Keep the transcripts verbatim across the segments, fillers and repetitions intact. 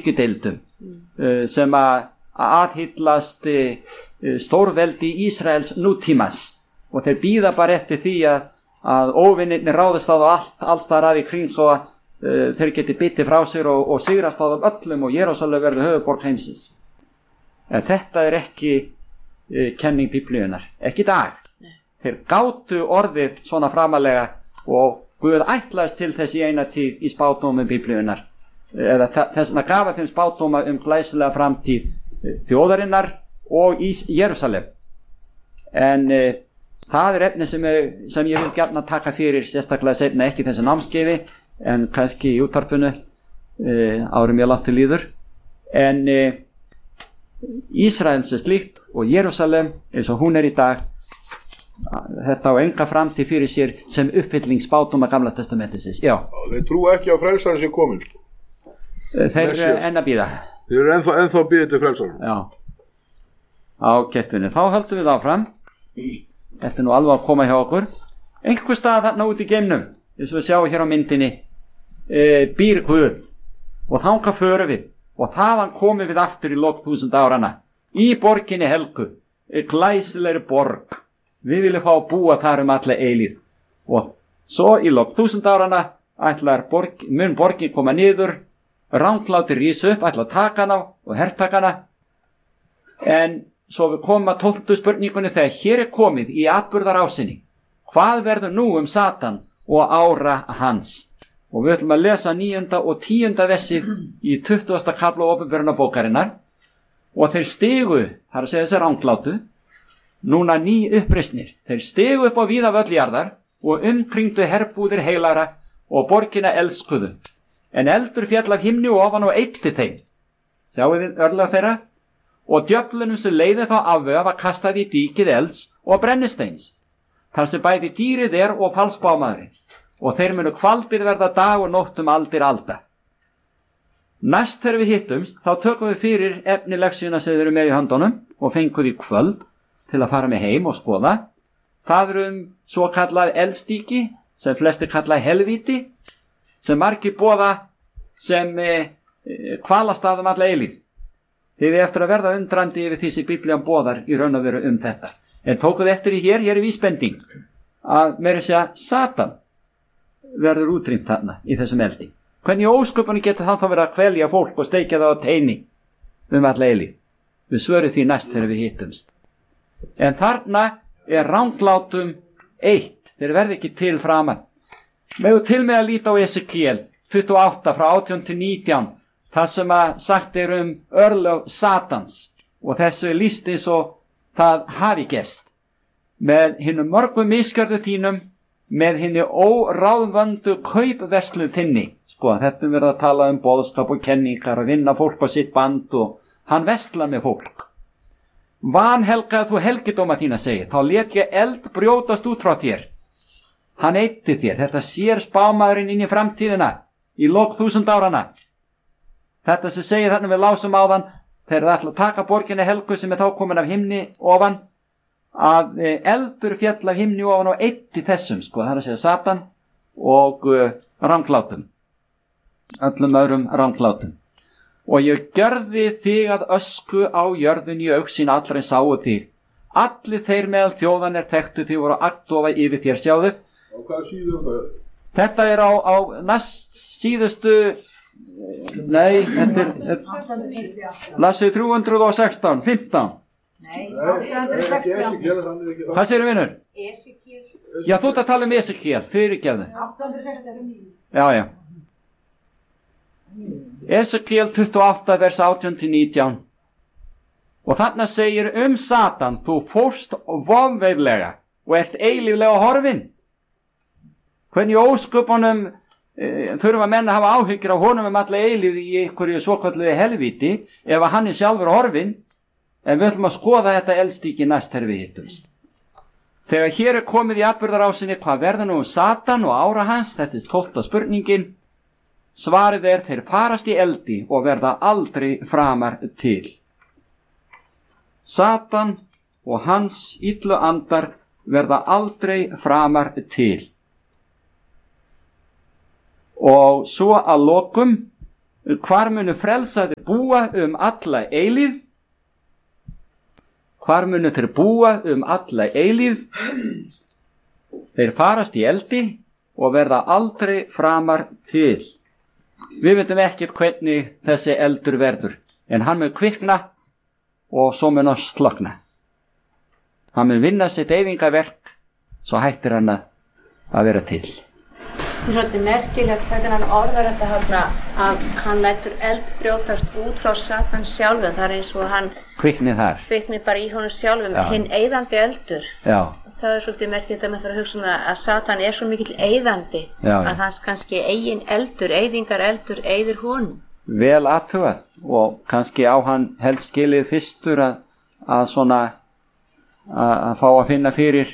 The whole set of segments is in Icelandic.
kirkjudeildum uh, sem að aðhyllast uh, stórveldi Ísraels nútímas og þeir bíða bara eftir því að, að óvinnirnir ráðist á allt, alls þar að í kring svo að uh, þeir geti bitið frá sér og, og sigrast á þeim öllum og Jerúsalem verður höfuðborg heimsins. En þetta er ekki uh, kenning Biblíunnar, ekki í dag. Þeir gátu orðið svona framalega og Guð ætlaðist til þess í eina tíð í spádómum Biblíunnar eða þess að gafa þeim spádóma um glæsilega framtíð þjóðarinnar og í Jerúsalem. En e, það er efni sem, sem ég vil gjarna taka fyrir sérstaklega seinna, ekki þessu námskeiði en kannski í útvarpinu e, árum ég langt til líður. En e, Ísrael sem slíkt og Jerúsalem eins og hún er í dag, þetta á enga framtíð fyrir sér sem uppfylling spádóma Gamla testamentisins. Já. Þeir trúa ekki á frelsarinn sem kominn. Þeir eru enn að bíða. Þeir eru ennþá, ennþá að bíða til frelsarinn. Já. Á kettunni. Þá höldum við áfram. Þetta er nú alveg að koma hjá okkur. Einhver stað þarna út í geimnum, eins og við sjáum hér á myndinni, e, býr Guð og þangað förum við og þaðan komum við aftur í lok þúsund árana í borginni helgu, glæsilegri borg. Við viljum fá að búa þar um alla eilíð og svo í lok þúsund árana ætlar borg, mun borgin koma niður, ranglátir rísu upp, ætlar að taka hana og hertaka hana. En svo við komum að tólftu spurningunni þegar hér er komið í atburðarásinni. Hvað verður nú um Satan og ára hans? Og við ætlum að lesa níunda og tíunda versið í tuttugasta kafla Opinberunarbókarinnar og þeir stigu, það er að segja þessi ranglátu, núna ný uppreisnir. Þeir stigu upp á víða völljarðar og umkringdu herbúðir heilara og borgina elskuðu. En eldur fjall af himni ofan og eitti þeim. Sjáu þið örlög þeirra? Og djöflunum sem leiði þá afvega var kastað í dýkið elds og brennisteins. Þar sem bæði dýrið er og falsbámaðurinn. Og þeir munu kvaldir verða dag og nótt um aldir alda. Næst þegar við hittumst, þá tökum við fyrir efni leksíuna sem þeir eru með í höndunum og fengum því kvöld til að fara með heim og skoða. Það er um svo kallað eldstíki sem flestir kalla helvíti sem margir boða sem e, e, kvalastafum alla eilíð. Þið er eftir að verða undrandi yfir því sem Biblían boðar í raun og veru um þetta. En tókuð eftir í hér, hér er vísbending að meira segja Satan verður útrýmt þarna í þessum eldi. Hvernig ósköpunni getur það þá verið að kvelja fólk og steikja það á teini um alla eilíð? Við svörum því næst þegar við hittumst. En þarna er ranglátum eitt, þeir verði ekki til framan. Megu til með að líta á Esekiel tuttugu og átta frá átján til nítján, þar sem að sagt er um örlög Satans og þessu er lýst eins og það hafi gest. Með hinnum mörgum misgjörðu þínum, með hinni óráðvöndu kaupverslu þinni. Sko, þetta verður að tala um boðskap og kenningar og vinna fólk á sitt band og hann verslar með fólk. Vanhelgaðu þú helgidóma þína, segir, þá let ég eld brjótast út frá þér. Hann eitti þér, þetta sér spámaðurinn inn í framtíðina, í lok þúsund árana. Þetta sem segir þarna við lásum áðan, þeir ætla að taka borginni helgu sem er þá komin af himni ofan, að eldur fjall af himni ofan og eitti þessum, sko, það er að segja Satan og uh, ranglátum, öllum öðrum ranglátum. Og ég gjörði þig að ösku á jörðun í augsín allra en sáu þig. Allir þeir meðal þjóðan er þekktu því voru agndofa yfir þér, sjáðu. Og hvað síður þetta? Þetta er á, á næst síðustu, nei, þetta er, þetta, lasið þrjú hundruð og sextán, fimmtán. Nei, átta hundruð og sextán. Hvað segirðu, vinur? Esekiel. Já, þú ert að tala um Esekiel, fyrirgefðu. átta hundruð og sextán. Já, já. Esekiel tuttugu og átta vers átján til nítján. Og þarna segir um Satan, þú fórst vofveiflega og ert eilíflega horfin. Hvernig ósköpunum e, þurfa menn að hafa áhyggjur af honum um alla eilíf í einhverju svokölluðu helvíti ef að hann er sjálfur horfin. En við ætlum að skoða þetta eldstíki næst þegar við hittumst. Þegar hér er komið í atburðarásinni, hvað verður nú um Satan og ára hans? Þetta er tólfta spurningin. Svarið er, þeir farast í eldi og verða aldrei framar til. Satan og hans illu andar verða aldrei framar til. Og svo að lokum hvar munu frelsaðir búa um alla eilíð, hvar munu þeir búa um alla eilíð, þeir farast í eldi og verða aldrei framar til. Við veitum ekkert hvernig þessi eldur verður, en hann mun kvikna og svo mun hann slökkna. Hann mun vinna sitt eyðingaverk, svo hættir hann að vera til. Það er svolítið merkilegt hvernig hann orðar þetta hérna, að hann lætur eld brjótast út frá Satan sjálfum. Það er eins og hann kviknið þar. Kviknið bara í honum sjálfum, Já. hinn eyðandi eldur. Já. Það er svolítið merkilegt að maður fyrir að hugsa um það að Satan er svo mikill eyðandi Já, já. að hans kannski eigin eldur, eyðingar eldur, eyðir honum. Vel athugað og kannski á hann helst skilið fyrstur að, að svona að, að fá að finna fyrir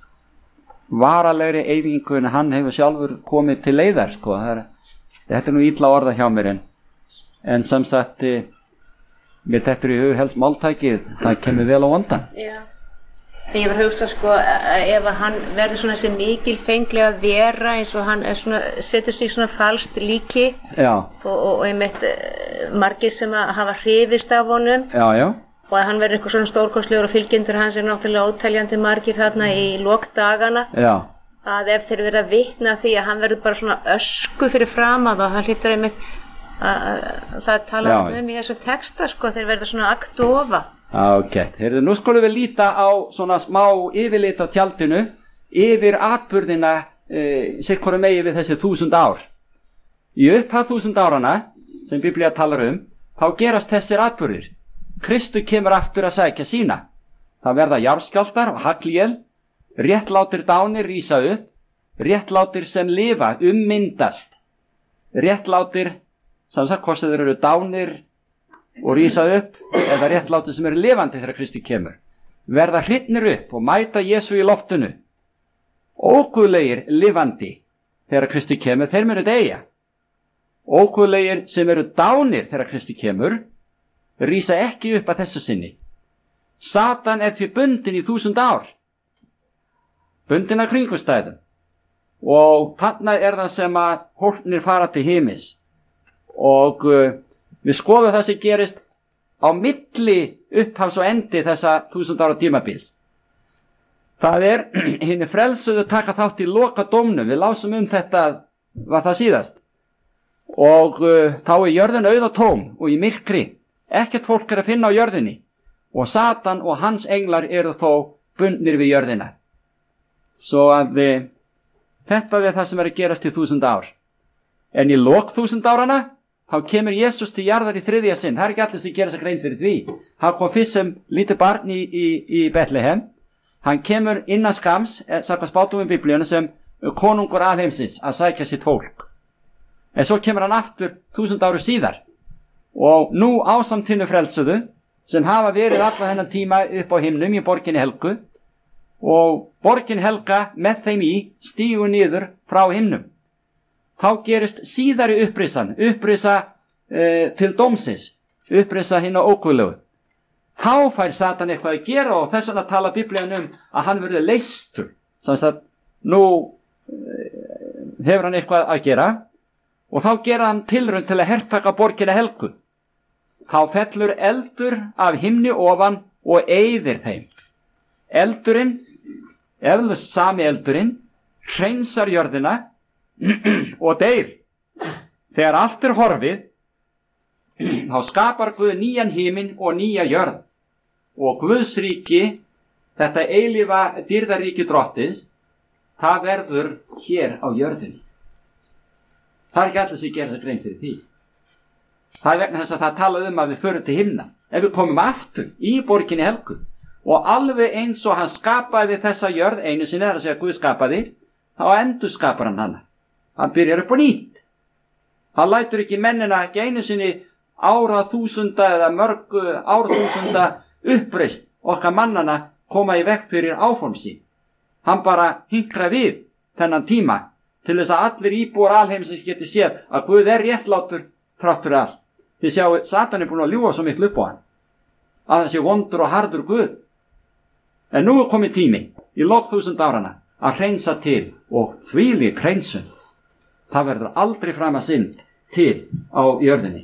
varalegri eyðingu en hann hefur sjálfur komið til leiðar sko. Það er, þetta er nú illa orða hjá mér en, en sem sagt mér þetta í hug helst máltækið, það kemur vel á vondan. Já. Ég var að hugsa sko að ef hann verður svona þessi mikil fenglega vera eins og hann er svona, setur sig svona falskt líki Já. og, og, og einmitt margir sem að hafa hrifist af honum. Já, já. Og að hann verður eitthvað svona stórkostlegur og fylgjendur hans er náttúrulega óteljandi margir þarna í lokdagana. Já. Að ef þeir verða vitna því að hann verður bara svona ösku fyrir framað og það hlýtur einmitt að, að það tala um í þessum texta sko, þeir verða svona aktofa. Ágætt, heyrðu, nú skulum við líta á svona smá yfirlit á tjaldinu yfir atburðina e, sitthvoru megi við þessi þúsund ár. Í upphaf þúsund árana sem Biblía talar um, þá gerast þessir atburðir. Kristu kemur aftur að sækja sína. Það verða jarðskjálftar og haglél, réttlátir dánir rísa upp, réttlátir sem lifa ummyndast, réttlátir, samsagt hvort þeir eru dánir og rísa upp, eða réttlátir sem eru lifandi þegar Kristi kemur, verða hrifnir upp og mæta Jesú í loftinu. Óguðlegir lifandi þegar Kristi kemur, þeir munu deyja. Óguðlegir sem eru dánir þegar Kristi kemur, rísa ekki upp að þessu sinni. Satan er því bundin í þúsund ár, bundin að kringumstæðum, og þarna er það sem að hólpnir fara til himis og uh, við skoðum það sem gerist á milli upphafs og endi þessa þúsund ára tímabils. Það er hinni frelsuðu taka þátt í loka dómnum, við lásum um þetta var það síðast, og uh, þá er jörðin auð og tóm og í myrkri, ekkert fólk er að finna á jörðinni og Satan og hans englar eru þó bundnir við jörðina. Svo að uh, þetta er það sem er að gerast í þúsund ár. En í lok þúsund árana þá kemur Jesús til jarðar í þriðja sinn. Það er ekki allir sem gera sig grein fyrir því. Hann kom fyrst sem lítið barn í, í, í Betlehem. Hann kemur innan skams, samkvæmt spátum í Biblíunni, sem konungur alheimsins að sækja sitt fólk. En svo kemur hann aftur þúsund áru síðar. Og nú ásamt hinnu frelsuðu, sem hafa verið alla þennan tíma upp á himnum í borginni Helgu, og borgin Helga með þeim í stígu niður frá himnum. Þá gerist síðari upprisan, upprisa e, til dómsins, upprisa hinn á óguðlegu. Þá fær Satan eitthvað að gera og þess vegna tala Biblían um að hann verður leystur. Þannig að nú e, hefur hann eitthvað að gera og þá gera hann tilraun til að hertaka borginni Helgu. Þá fellur eldur af himni ofan og eyðir þeim. Eldurinn, eflaust sami eldurinn, hreinsar jörðina og deyr. Þegar allt er horfið, þá skapar Guð nýjan himinn og nýja jörð. Og Guðs ríki, þetta eilífa dýrðaríki drottins, það verður hér á jörðinni. Það er ekki allir sem gera það grein fyrir því. Það er vegna þess að það talað um að við förum til himna. Ef við komum aftur í borginni Helgu og alveg eins og hann skapaði þessa jörð einu sinni, það er að segja Guð skapaði, þá endur skapar hann hana. Hann byrjar upp á nýtt. Hann lætur ekki mennina ekki einu sinni ára þúsunda eða mörgu árþúsunda uppreist okkar mannana koma í veg fyrir áform sín. Hann bara hinkra við þennan tíma til þess að allir íbúar alheimsins geti séð að Guð er réttlátur þrátt fyrir allt. Þið sjáu, Satan er búin að ljúga svo miklu upp á hann, að það sé vondur og harður Guð. En nú er komið tími í lok þúsund árana að hreinsa til og þvílík hreinsun. Það verður aldrei fram að synd til á jörðinni.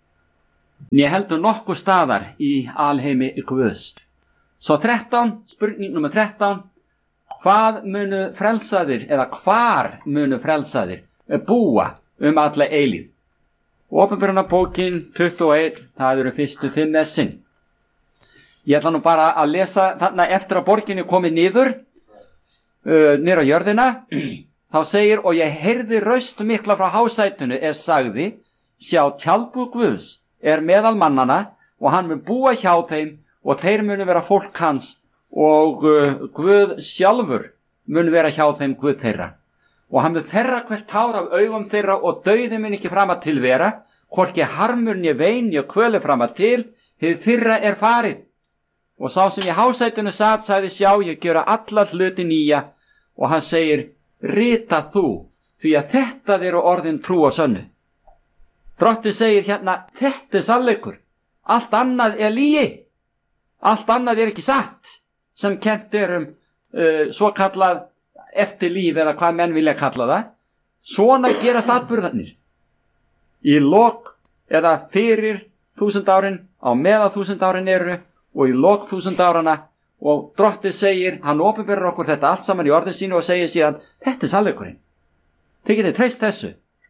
Né heldur nokkuð staðar í alheimi Guðs. Svo þrettán, spurning nummer þrettán, hvað munu frelsaðir eða hvar munu frelsaðir búa um alla eilíð? Opinberunarbókin tuttugu og eitt, það eru fyrstu fimm essin. Ég ætla nú bara að lesa þarna eftir að borginni komið niður, uh, niður á jörðina, þá segir, og ég heyrði raust mikla frá hásætunu er sagði, sjá tjaldbúð Guðs er meðal mannana og hann mun búa hjá þeim og þeir munu vera fólk hans og uh, Guð sjálfur mun vera hjá þeim Guð þeirra. Og hann mun þerra hvert tár af augum þeirra og dauði mun ekki fram að til vera, hvorki harmur né vein né kvöli fram að til, hið fyrra er farið. Og sá sem í hásætunu sat sagði, sjá, ég gjöra alla hluti nýja, og hann segir, rita þú, því að þetta eru orðin trú og sönnu. Drottinn segir hérna, þetta er sannleikur, allt annað er lygi, allt annað er ekki satt, sem kennt er um uh, svo kallað eftirlíf eða hvað menn vilja kalla það. Svona gerast atburðarnir í lok eða fyrir þúsund árin, á meðan þúsund árin eru og í lok þúsund árana, og Drottinn segir, hann opinberar okkur þetta allt saman í orðin sínu og segir síðan, þetta er sannleikurinn, þið getið treyst þessu,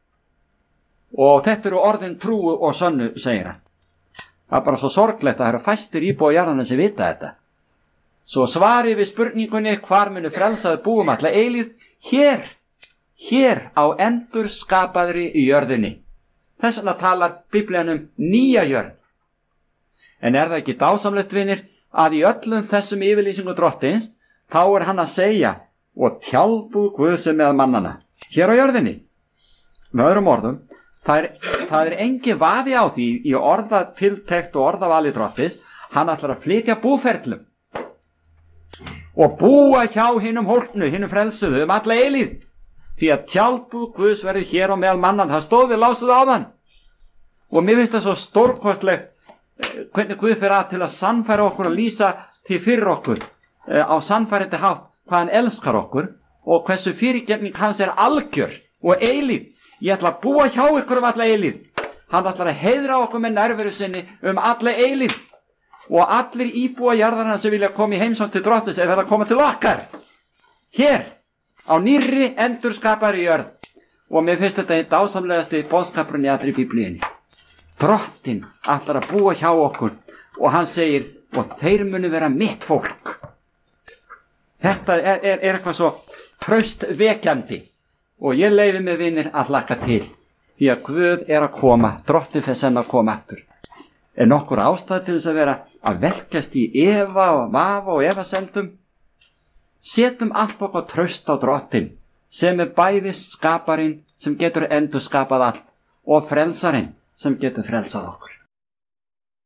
og þetta eru orðin trúu og sönnu, segir hann. Það er bara svo sorglegt að það eru fæstir íbúa jarðana sem vita þetta. Svo svarið við spurningunni, hvar munu frelsaði búum alla eilíð, hér, hér á endur skapaðri í jörðinni. Þess vegna talar Biblían um nýja jörð. En er það ekki dásamlegt, vinir, að í öllum þessum yfirlýsingu Drottins, þá er hann að segja, og tjaldbúð Guðs er meðal mannana, hér á jörðinni. Með öðrum orðum, það er, það er engin vafi á því í orða tiltekt og orðavali Drottins, hann ætlar að flytja búferlum og búa hjá hinum hólknu, hinum frelsuðu um alla eilíð, því að tjaldbúð Guðs verður hér á meðal mannan. Það stóð við lásuð á þann, og mér finnst það svo stórkostlegt hvernig Guð fer að til að sannfæra okkur að lýsa því fyrir okkur á sannfærandi hátt hvað hann elskar okkur og hversu fyrirgefning hans er algjör og eilíf. Ég ætla að búa hjá ykkur um alla eilíf. Hann ætlar að heiðra okkur með nærveru sinni um alla eilíf, og allir íbúa jarðarna sem vilja koma í heimsókn til Drottins er það að koma til okkar hér á nýrri endurskapari jörð. Og mér finnst þetta einn dásamlegasti boðskapurinn í allri Biblíunni. Drottinn ætlar að búa hjá okkur og hann segir, og þeir munu vera mitt fólk. Þetta er, er, er eitthvað svo traustvekjandi og ég leyfi mig, vinir, að hlakka til, því að Guð er að koma, Drottinn fer senn að koma aftur. Er nokkur ástæð til þess að vera að velkjast í efa og vafa og efasendum? Setjum allt okkur traust á Drottinn, sem er bæði skaparinn sem getur endurskapað allt og frelsarinn sem getur frelsað okkur.